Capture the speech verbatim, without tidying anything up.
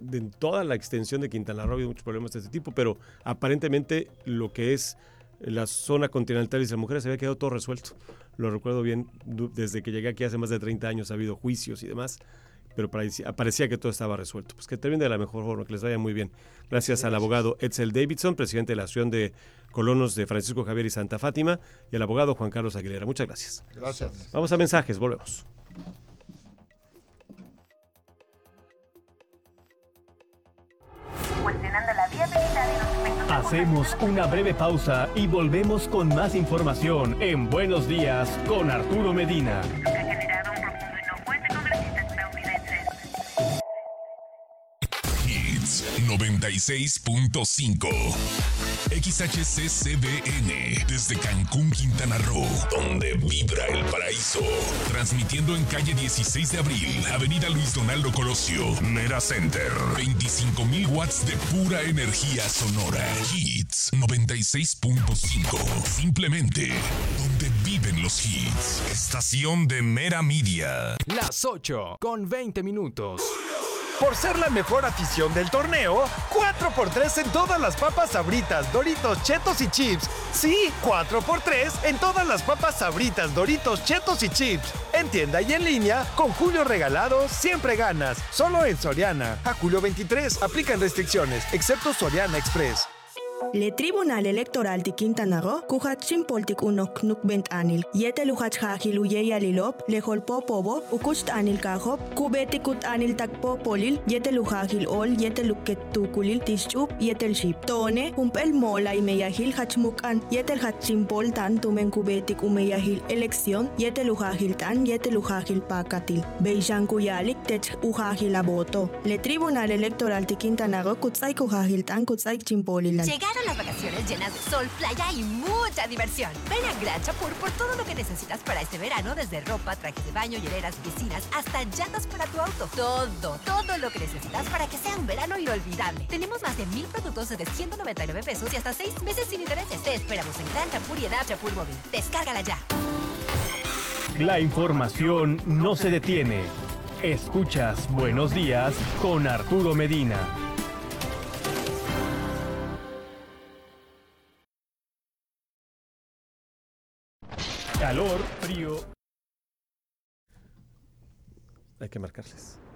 de, en toda la extensión de Quintana Roo ha habido muchos problemas de este tipo, pero aparentemente lo que es la zona continental y las mujeres se había quedado todo resuelto. Lo recuerdo bien, desde que llegué aquí hace más de treinta años ha habido juicios y demás, pero parecía, parecía que todo estaba resuelto. Pues que termine de la mejor forma, que les vaya muy bien. Gracias, Gracias. al abogado Edsel Davidson, presidente de la Asociación de Colonos de Francisco Javier y Santa Fátima, y al abogado Juan Carlos Aguilera. Muchas gracias. Gracias. Vamos a mensajes, volvemos. Hacemos una breve pausa y volvemos con más información en Buenos Días con Arturo Medina. Hits noventa y seis punto cinco. X H C C B N desde Cancún, Quintana Roo, donde vibra el paraíso. Transmitiendo en calle dieciséis de abril, avenida Luis Donaldo Colosio, Mera Center. veinticinco mil watts de pura energía sonora. Hits noventa y seis punto cinco. Simplemente donde viven los hits. Estación de Mera Media. Las ocho con veinte minutos. Por ser la mejor afición del torneo, cuatro por tres en todas las papas Sabritas, Doritos, Chetos y Chips. Sí, cuatro por tres en todas las papas Sabritas, Doritos, Chetos y Chips. En tienda y en línea, con Julio Regalado, siempre ganas. Solo en Soriana. A julio veintitrés, aplican restricciones, excepto Soriana Express. Le Tribunal Electoral de Quintana Roo, kuhatsin poltik unok nukbent anil, yete luhach hahil uye yalilop, lehol popobo, ukust anil kahop, kubetikut anil takpo polil, yete luhahil ol, yete luket tukulil tischup, yetel ship. Tone, humpel mola y meyahil hachmukan, yetel hatsin pol tan tumen kubetik umeyahil elección, yete luhahil tan, yete luhahil pakatil. Beishan kuyalik tech uhahil aboto. Le Tribunal Electoral de Quintana Roo, kutsay kuhahil tan, kutsay chimpolilan. Llegaron las vacaciones llenas de sol, playa y mucha diversión. Ven a Gran Chapur por todo lo que necesitas para este verano, desde ropa, trajes de baño, hieleras, piscinas, hasta llantas para tu auto. Todo, todo lo que necesitas para que sea un verano inolvidable. Tenemos más de mil productos desde ciento noventa y nueve pesos y hasta seis meses sin intereses. Te esperamos en Gran Chapur y Edad Chapur Móvil. Descárgala ya. La información no se detiene. Escuchas Buenos Días con Arturo Medina. Calor, frío. Hay que marcarles.